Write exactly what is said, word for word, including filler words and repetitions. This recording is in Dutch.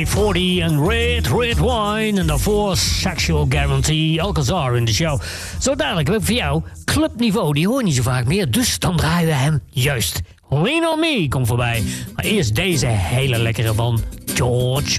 forty en Red, Red Wine. En daarvoor Sexual Guarantee, Alcazar in de show. Zo dadelijk heb ik voor jou clubniveau. Die hoor je niet zo vaak meer, dus dan draaien we hem juist. Lean on Me komt voorbij. Maar eerst deze hele lekkere van George